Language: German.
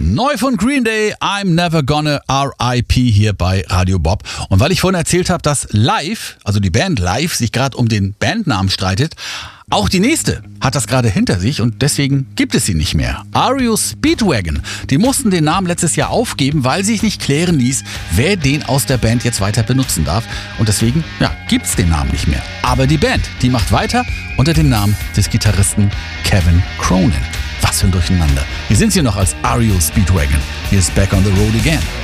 Neu von Green Day, I'm Never Gonna R.I.P. hier bei Radio Bob. Und weil ich vorhin erzählt habe, dass Live, also die Band Live, sich gerade um den Bandnamen streitet, auch die nächste hat das gerade hinter sich und deswegen gibt es sie nicht mehr. REO Speedwagon. Die mussten den Namen letztes Jahr aufgeben, weil sich nicht klären ließ, wer den aus der Band jetzt weiter benutzen darf. Und deswegen, gibt's den Namen nicht mehr. Aber die Band, die macht weiter unter dem Namen des Gitarristen Kevin Cronin. Was für ein Durcheinander. Wir sind hier noch als REO Speedwagon. Hier ist Back on the Road Again.